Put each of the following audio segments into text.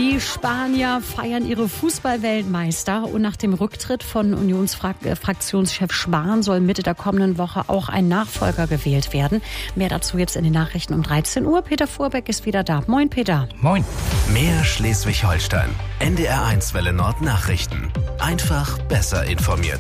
Die Spanier feiern ihre Fußballweltmeister und nach dem Rücktritt von Unionsfraktionschef Spahn soll Mitte der kommenden Woche auch ein Nachfolger gewählt werden. Mehr dazu jetzt in den Nachrichten um 13 Uhr. Peter Fuhrbeck ist wieder da. Moin, Peter. Moin. Mehr Schleswig-Holstein. NDR1 Welle Nord Nachrichten. Einfach besser informiert.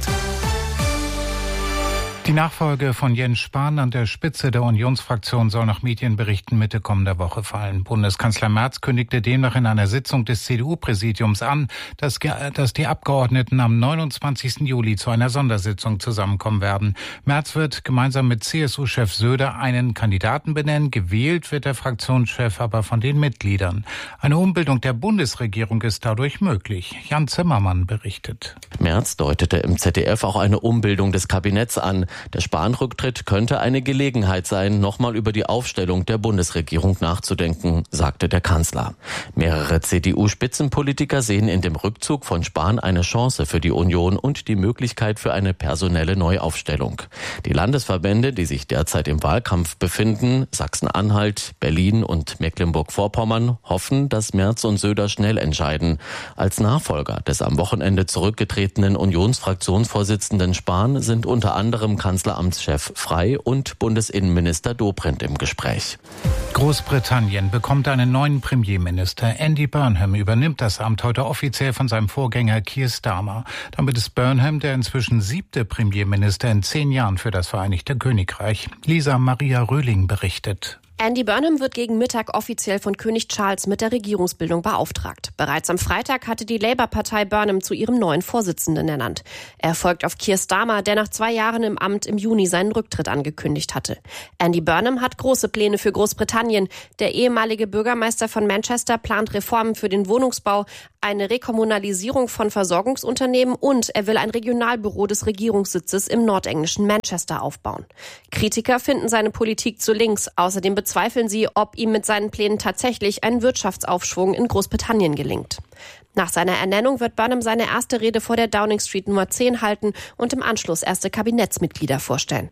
Die Nachfolge von Jens Spahn an der Spitze der Unionsfraktion soll nach Medienberichten Mitte kommender Woche fallen. Bundeskanzler Merz kündigte demnach in einer Sitzung des CDU-Präsidiums an, dass die Abgeordneten am 29. Juli zu einer Sondersitzung zusammenkommen werden. Merz wird gemeinsam mit CSU-Chef Söder einen Kandidaten benennen. Gewählt wird der Fraktionschef aber von den Mitgliedern. Eine Umbildung der Bundesregierung ist dadurch möglich. Jan Zimmermann berichtet. Merz deutete im ZDF auch eine Umbildung des Kabinetts an. Der Spahn-Rücktritt könnte eine Gelegenheit sein, nochmal über die Aufstellung der Bundesregierung nachzudenken, sagte der Kanzler. Mehrere CDU-Spitzenpolitiker sehen in dem Rückzug von Spahn eine Chance für die Union und die Möglichkeit für eine personelle Neuaufstellung. Die Landesverbände, die sich derzeit im Wahlkampf befinden, Sachsen-Anhalt, Berlin und Mecklenburg-Vorpommern, hoffen, dass Merz und Söder schnell entscheiden. Als Nachfolger des am Wochenende zurückgetretenen Unionsfraktionsvorsitzenden Spahn sind unter anderem Kanzleramtschef Frey und Bundesinnenminister Dobrindt im Gespräch. Großbritannien bekommt einen neuen Premierminister. Andy Burnham übernimmt das Amt heute offiziell von seinem Vorgänger Keir Starmer. Damit ist Burnham der inzwischen 7. Premierminister in 10 Jahren für das Vereinigte Königreich. Lisa Maria Röhling berichtet. Andy Burnham wird gegen Mittag offiziell von König Charles mit der Regierungsbildung beauftragt. Bereits am Freitag hatte die Labour-Partei Burnham zu ihrem neuen Vorsitzenden ernannt. Er folgt auf Keir Starmer, der nach 2 Jahren im Amt im Juni seinen Rücktritt angekündigt hatte. Andy Burnham hat große Pläne für Großbritannien. Der ehemalige Bürgermeister von Manchester plant Reformen für den Wohnungsbau, eine Rekommunalisierung von Versorgungsunternehmen und er will ein Regionalbüro des Regierungssitzes im nordenglischen Manchester aufbauen. Kritiker finden seine Politik zu links. Außerdem bezweifeln sie, ob ihm mit seinen Plänen tatsächlich ein Wirtschaftsaufschwung in Großbritannien gelingt. Nach seiner Ernennung wird Burnham seine erste Rede vor der Downing Street Nummer 10 halten und im Anschluss erste Kabinettsmitglieder vorstellen.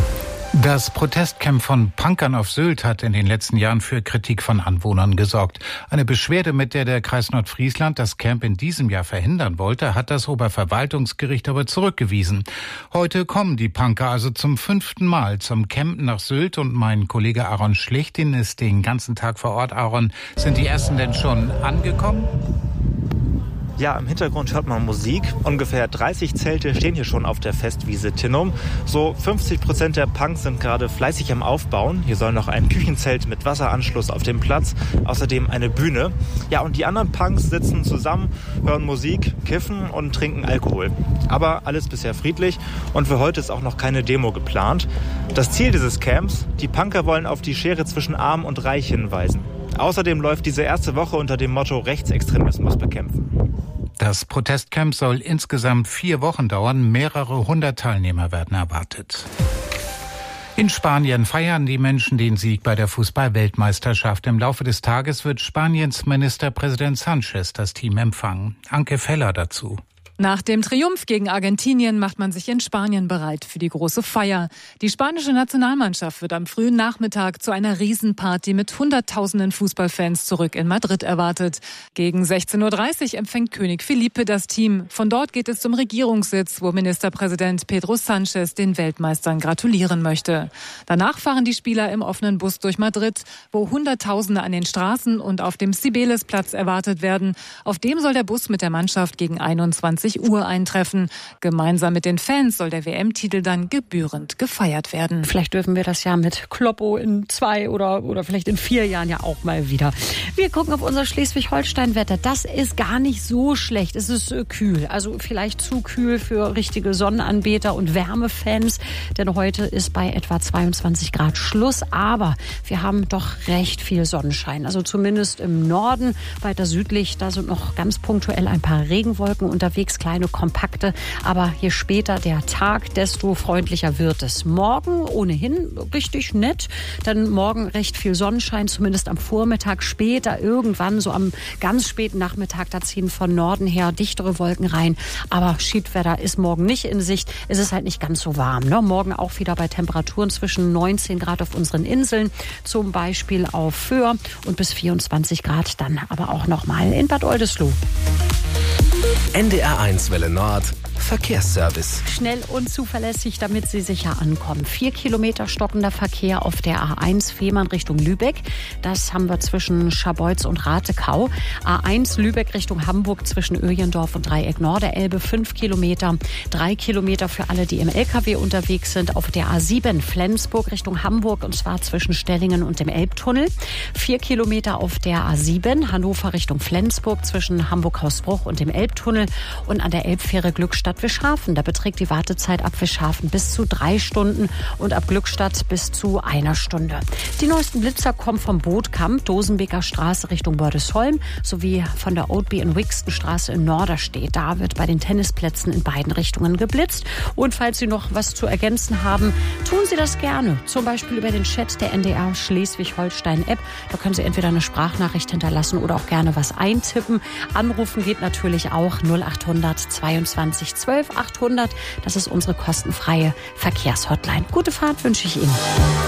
Das Protestcamp von Punkern auf Sylt hat in den letzten Jahren für Kritik von Anwohnern gesorgt. Eine Beschwerde, mit der Kreis Nordfriesland das Camp in diesem Jahr verhindern wollte, hat das Oberverwaltungsgericht aber zurückgewiesen. Heute kommen die Punker also zum 5. Mal zum Campen nach Sylt und mein Kollege Aaron Schlichtin ist den ganzen Tag vor Ort. Aaron, sind die ersten denn schon angekommen? Ja, im Hintergrund hört man Musik. Ungefähr 30 Zelte stehen hier schon auf der Festwiese Tinnum. So 50% der Punks sind gerade fleißig am Aufbauen. Hier soll noch ein Küchenzelt mit Wasseranschluss auf dem Platz. Außerdem eine Bühne. Ja, und die anderen Punks sitzen zusammen, hören Musik, kiffen und trinken Alkohol. Aber alles bisher friedlich und für heute ist auch noch keine Demo geplant. Das Ziel dieses Camps: die Punker wollen auf die Schere zwischen Arm und Reich hinweisen. Außerdem läuft diese erste Woche unter dem Motto Rechtsextremismus bekämpfen. Das Protestcamp soll insgesamt 4 Wochen dauern. Mehrere 100 Teilnehmer werden erwartet. In Spanien feiern die Menschen den Sieg bei der Fußball-Weltmeisterschaft. Im Laufe des Tages wird Spaniens Ministerpräsident Sánchez das Team empfangen. Anke Feller dazu. Nach dem Triumph gegen Argentinien macht man sich in Spanien bereit für die große Feier. Die spanische Nationalmannschaft wird am frühen Nachmittag zu einer Riesenparty mit Hunderttausenden Fußballfans zurück in Madrid erwartet. Gegen 16:30 Uhr empfängt König Felipe das Team. Von dort geht es zum Regierungssitz, wo Ministerpräsident Pedro Sánchez den Weltmeistern gratulieren möchte. Danach fahren die Spieler im offenen Bus durch Madrid, wo Hunderttausende an den Straßen und auf dem Cibeles-Platz erwartet werden. Auf dem soll der Bus mit der Mannschaft gegen 21 Uhr eintreffen. Gemeinsam mit den Fans soll der WM-Titel dann gebührend gefeiert werden. Vielleicht dürfen wir das ja mit Kloppo in 2 oder vielleicht in 4 Jahren ja auch mal wieder. Wir gucken auf unser Schleswig-Holstein-Wetter. Das ist gar nicht so schlecht. Es ist kühl. Also vielleicht zu kühl für richtige Sonnenanbeter und Wärmefans. Denn heute ist bei etwa 22 Grad Schluss. Aber wir haben doch recht viel Sonnenschein. Also zumindest im Norden, weiter südlich, da sind noch ganz punktuell ein paar Regenwolken unterwegs. ganz kleine, kompakte. Aber je später der Tag, desto freundlicher wird es. Morgen ohnehin richtig nett, denn morgen recht viel Sonnenschein, zumindest am Vormittag. Später irgendwann, so am ganz späten Nachmittag, da ziehen von Norden her dichtere Wolken rein. Aber Schiedwetter ist morgen nicht in Sicht. Es ist halt nicht ganz so warm. Ne? Morgen auch wieder bei Temperaturen zwischen 19 Grad auf unseren Inseln, zum Beispiel auf Föhr, und bis 24 Grad dann aber auch nochmal in Bad Oldesloe. NDR1 Welle Nord. Verkehrsservice. Schnell und zuverlässig, damit Sie sicher ankommen. 4 Kilometer stockender Verkehr auf der A1 Fehmarn Richtung Lübeck. Das haben wir zwischen Scharbeutz und Ratekau. A1 Lübeck Richtung Hamburg zwischen Öjendorf und Dreieck Norderelbe 5 Kilometer. 3 Kilometer für alle, die im LKW unterwegs sind. Auf der A7 Flensburg Richtung Hamburg, und zwar zwischen Stellingen und dem Elbtunnel. 4 Kilometer auf der A7 Hannover Richtung Flensburg zwischen Hamburg-Hausbruch und dem Elbtunnel. Und an der Elbfähre Glückstadt Wischhafen. Da beträgt die Wartezeit ab Wischhafen bis zu 3 Stunden und ab Glückstadt bis zu 1 Stunde. Die neuesten Blitzer kommen vom Bootkamp, Dosenbeker Straße Richtung Bördesholm, sowie von der Oatby in Wixton Straße in Norderstedt. Da wird bei den Tennisplätzen in beiden Richtungen geblitzt. Und falls Sie noch was zu ergänzen haben, tun Sie das gerne. Zum Beispiel über den Chat der NDR Schleswig-Holstein-App. Da können Sie entweder eine Sprachnachricht hinterlassen oder auch gerne was eintippen. Anrufen geht natürlich auch 0800 22 12 800. Das ist unsere kostenfreie Verkehrshotline. Gute Fahrt wünsche ich Ihnen.